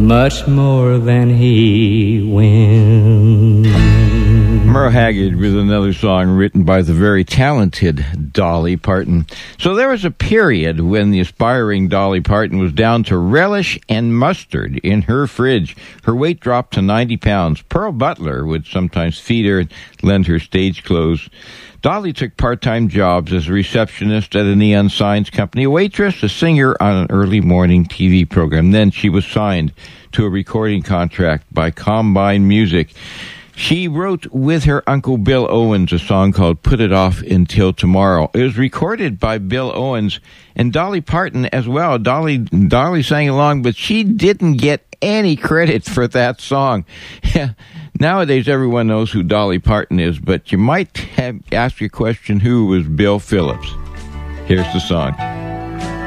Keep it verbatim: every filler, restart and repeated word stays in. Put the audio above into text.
much more than he wins. Merle Haggard with another song written by the very talented Dolly Parton. So there was a period when the aspiring Dolly Parton was down to relish and mustard in her fridge. Her weight dropped to ninety pounds. Pearl Butler would sometimes feed her and lend her stage clothes. Dolly took part-time jobs as a receptionist at a neon signs company, a waitress, a singer on an early morning T V program. Then she was signed to a recording contract by Combine Music. She wrote with her uncle Bill Owens a song called Put It Off Until Tomorrow. It was recorded by Bill Owens and Dolly Parton as well. Dolly, Dolly sang along, but she didn't get any credit for that song. Nowadays, everyone knows who Dolly Parton is, but you might have asked your question, who was Bill Phillips? Here's the song.